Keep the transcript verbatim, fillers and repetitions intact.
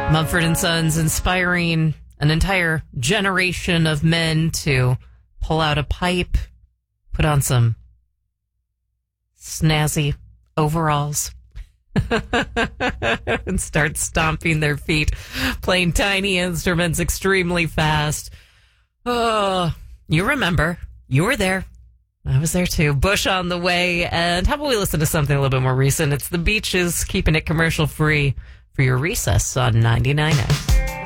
Mumford and Sons inspiring an entire generation of men to pull out a pipe, put on some snazzy overalls, and start stomping their feet, playing tiny instruments extremely fast. Oh, you remember. You were there. I was there too. Bush on the Way. And how about we listen to something a little bit more recent? It's the Beaches, keeping it commercial free for your recess on ninety-nine X.